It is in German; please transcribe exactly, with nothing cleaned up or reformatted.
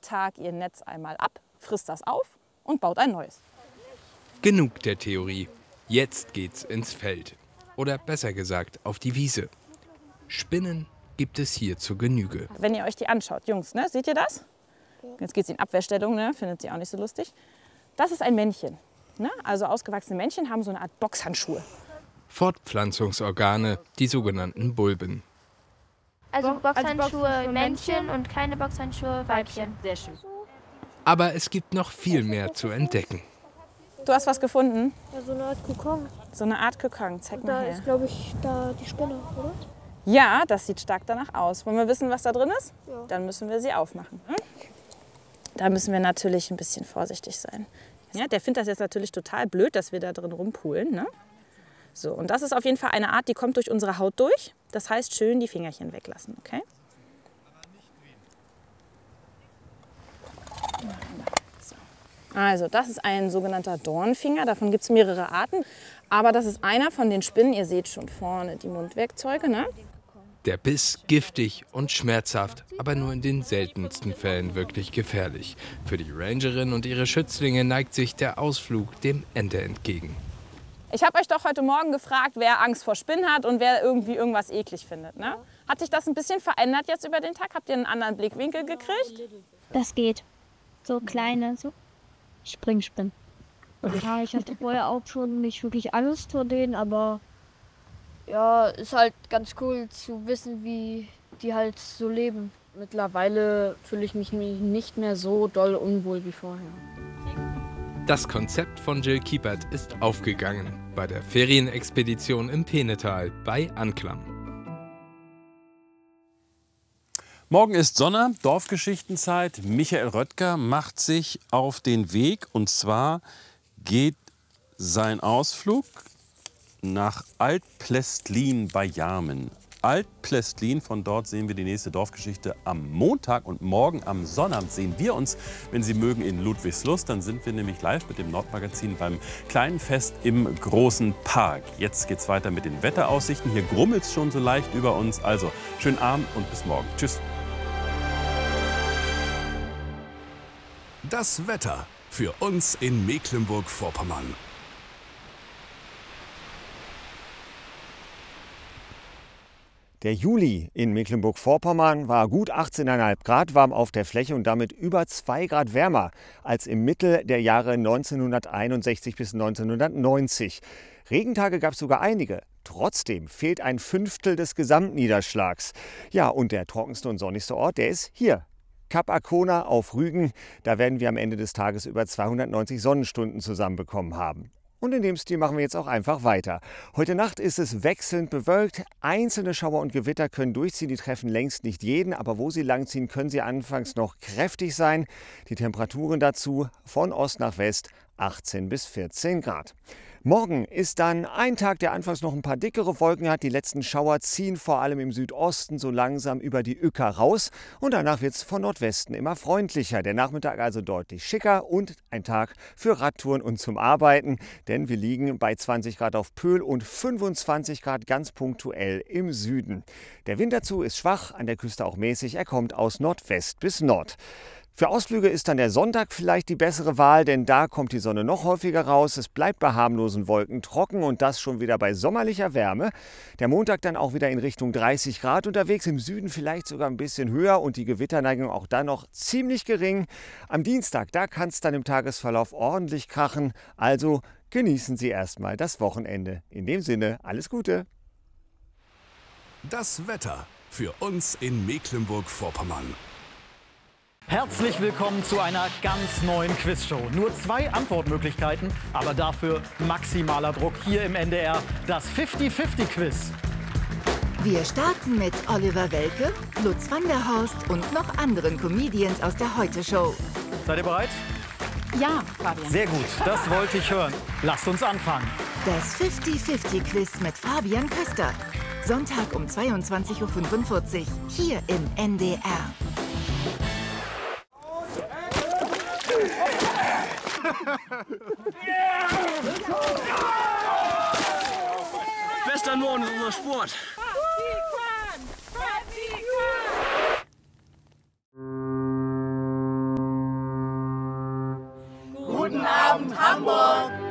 Tag ihr Netz einmal ab, frisst das auf und baut ein neues. Genug der Theorie. Jetzt geht's ins Feld. Oder besser gesagt, auf die Wiese. Spinnen gibt es hier zur Genüge. Wenn ihr euch die anschaut, Jungs, ne, seht ihr das? Jetzt geht sie in Abwehrstellung, ne, findet sie auch nicht so lustig. Das ist ein Männchen. Ne? Also ausgewachsene Männchen haben so eine Art Boxhandschuhe. Fortpflanzungsorgane, die sogenannten Bulben. Also Boxhandschuhe Männchen und keine Boxhandschuhe Weibchen. Sehr schön. Aber es gibt noch viel mehr zu entdecken. Du hast was gefunden? Ja, so eine Art Kokon. So eine Art Kokon, zeig mal Da her. ist, glaube ich, da die Spinne, oder? Ja, das sieht stark danach aus. Wollen wir wissen, was da drin ist? Ja. Dann müssen wir sie aufmachen. Hm? Da müssen wir natürlich ein bisschen vorsichtig sein. Ja, der findet das jetzt natürlich total blöd, dass wir da drin rumpulen. Ne? So, und das ist auf jeden Fall eine Art, die kommt durch unsere Haut durch. Das heißt, schön die Fingerchen weglassen. Okay? So. Also, das ist ein sogenannter Dornfinger. Davon gibt es mehrere Arten. Aber das ist einer von den Spinnen. Ihr seht schon vorne die Mundwerkzeuge. Ne? Der Biss giftig und schmerzhaft, aber nur in den seltensten Fällen wirklich gefährlich. Für die Rangerin und ihre Schützlinge neigt sich der Ausflug dem Ende entgegen. Ich habe euch doch heute Morgen gefragt, wer Angst vor Spinnen hat und wer irgendwie irgendwas eklig findet. Ne? Hat sich das ein bisschen verändert jetzt über den Tag? Habt ihr einen anderen Blickwinkel gekriegt? Das geht. So kleine, so Springspinnen. Ja, ich hatte vorher auch schon nicht wirklich Angst vor denen, aber ja, ist halt ganz cool zu wissen, wie die halt so leben. Mittlerweile fühle ich mich nicht mehr so doll unwohl wie vorher. Das Konzept von Jill Kiepert ist aufgegangen bei der Ferienexpedition im Peenetal bei Anklam. Morgen ist Sonner, Dorfgeschichtenzeit. Michael Röttger macht sich auf den Weg, und zwar geht sein Ausflug nach Alt-Plestlin bei Jarmen. Alt-Plestlin, von dort sehen wir die nächste Dorfgeschichte am Montag, und morgen am Sonnabend sehen wir uns, wenn Sie mögen, in Ludwigslust. Dann sind wir nämlich live mit dem Nordmagazin beim kleinen Fest im großen Park. Jetzt geht's weiter mit den Wetteraussichten. Hier grummelt es schon so leicht über uns. Also schönen Abend und bis morgen. Tschüss. Das Wetter für uns in Mecklenburg-Vorpommern. Der Juli in Mecklenburg-Vorpommern war gut achtzehn Komma fünf Grad warm auf der Fläche und damit über zwei Grad wärmer als im Mittel der Jahre neunzehnhunderteinundsechzig bis neunzehnhundertneunzig. Regentage gab es sogar einige. Trotzdem fehlt ein Fünftel des Gesamtniederschlags. Ja, und der trockenste und sonnigste Ort, der ist hier. Kap Arkona auf Rügen. Da werden wir am Ende des Tages über zweihundertneunzig Sonnenstunden zusammenbekommen haben. Und in dem Stil machen wir jetzt auch einfach weiter. Heute Nacht ist es wechselnd bewölkt. Einzelne Schauer und Gewitter können durchziehen. Die treffen längst nicht jeden, aber wo sie langziehen, können sie anfangs noch kräftig sein. Die Temperaturen dazu von Ost nach West achtzehn bis vierzehn Grad. Morgen ist dann ein Tag, der anfangs noch ein paar dickere Wolken hat. Die letzten Schauer ziehen vor allem im Südosten so langsam über die Ykker raus. Und danach wird es von Nordwesten immer freundlicher. Der Nachmittag also deutlich schicker und ein Tag für Radtouren und zum Arbeiten. Denn wir liegen bei zwanzig Grad auf Pöhl und fünfundzwanzig Grad ganz punktuell im Süden. Der Wind dazu ist schwach, an der Küste auch mäßig. Er kommt aus Nordwest bis Nord. Für Ausflüge ist dann der Sonntag vielleicht die bessere Wahl, denn da kommt die Sonne noch häufiger raus. Es bleibt bei harmlosen Wolken trocken und das schon wieder bei sommerlicher Wärme. Der Montag dann auch wieder in Richtung dreißig Grad unterwegs, im Süden vielleicht sogar ein bisschen höher und die Gewitterneigung auch da noch ziemlich gering. Am Dienstag, da kann es dann im Tagesverlauf ordentlich krachen. Also genießen Sie erstmal das Wochenende. In dem Sinne, alles Gute. Das Wetter für uns in Mecklenburg-Vorpommern. Herzlich willkommen zu einer ganz neuen Quizshow. Nur zwei Antwortmöglichkeiten, aber dafür maximaler Druck hier im N D R, das fünfzig fünfzig Quiz. Wir starten mit Oliver Welke, Lutz van der Horst und noch anderen Comedians aus der Heute-Show. Seid ihr bereit? Ja, Fabian. Sehr gut, das wollte ich hören. Lasst uns anfangen. Das fünfzig fünfzig Quiz mit Fabian Köster. Sonntag um zweiundzwanzig Uhr fünfundvierzig, hier im N D R. Western Norden ist unser Sport. kommt Hamburg!